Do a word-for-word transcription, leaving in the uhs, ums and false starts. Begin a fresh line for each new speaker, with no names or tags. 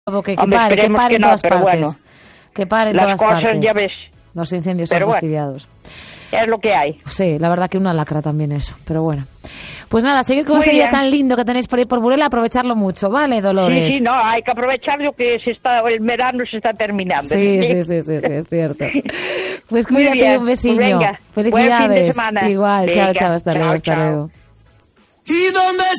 Que, que
Hombre,
pare, que pare
que
en
no,
todas
pero
partes.
bueno.
Que pare en
Las
todas
cosas,
partes.
ya ves.
Los incendios
Pero
son
bueno.
fastidiados.
Es lo que hay.
Sí, la verdad que una lacra también eso, pero bueno. Pues nada, seguir con
Muy
este día
bien.
tan lindo que tenéis por ahí por Burela, aprovecharlo mucho, ¿vale, Dolores?
Sí, sí, no, hay que aprovecharlo que se está, el verano se está terminando.
Sí, sí, sí, sí, sí, es cierto. Pues
Muy
cuídate
bien,
y un besillo.
pues venga,
Felicidades.
buen fin de semana.
Igual,
Venga,
chao, chao, hasta
chao,
luego, hasta
chao.
luego.
¿Y dónde